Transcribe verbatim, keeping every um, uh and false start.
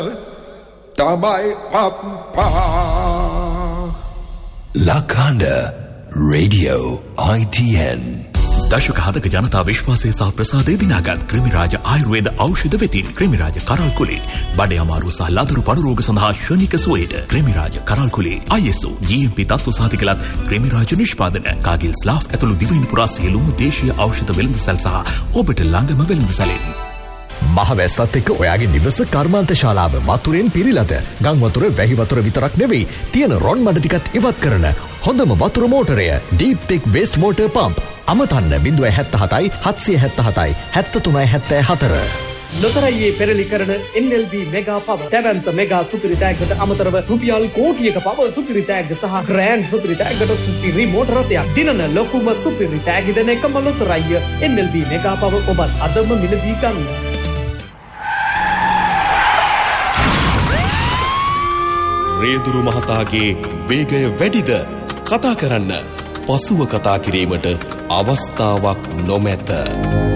Tabai Papa Lakanda Radio I T N දශක හතක ජනතා විශ්වාසය සහ ප්‍රසාදය දිනාගත් ක්‍රිමිරාජ ආයුර්වේද ඖෂධ වෙතින් ක්‍රිමිරාජ කරල් කුලේ බඩේ අමාරු සහ ලදරු පඩු රෝග සඳහා ශනික සුවයට ක්‍රිමිරාජ කරල් කුලේ I S O G M P තත්ත්ව සහතිකලත් ක්‍රිමිරාජ නිෂ්පාදන කාගිල් ස්ලාෆ් ඇතුළු දිවයින පුරා සියලුම දේශීය ඖෂධ වෙළඳසැල් සහ ඔබට ළඟම වෙළඳසැලෙන් මහවැස්සත් එක්ක ඔයාගේ නිවස කර්මාන්ත ශාලාව වතුරෙන් පිරීලාද? ගම් වතුර වැහි වතුර විතරක් නෙවෙයි තියෙන රොන් මඩ ටිකත් ඉවත් කරන හොඳම වතුර මෝටරය Deep Tech Waste Water Pump අමතන්න zero सात सात सात सात सात सात තුනයි හතර හතර ලොතරැයියේ පෙරලි කරන N L B මෙගා පව දැවැන්ත මෙගා සුපිරි තෑග්ගට අමතරව රුපියල් කෝටියක පව සුපිරි තෑග්ග සහ ග්‍රෑන්ඩ් සුපිරි තෑග්ගට සුපිරි මෝටර රථයක් දිනන ලොකුම සුපිරි තෑග්ග දෙන එකම ලොතරැයිය N L B මෙගා පව ඔබත් අදම මිලදී ගන්න. රේදුරු මහතාගේ වේගය වැඩිද? කතා කරන්න පසුව කතා කිරීමට අවස්ථාවක් නොමැත.